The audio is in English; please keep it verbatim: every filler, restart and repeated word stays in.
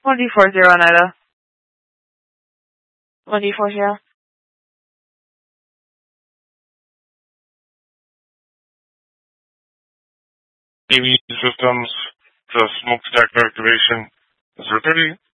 one D four zero Nida. one D four zero. A V systems, the smoke detector activation is ready.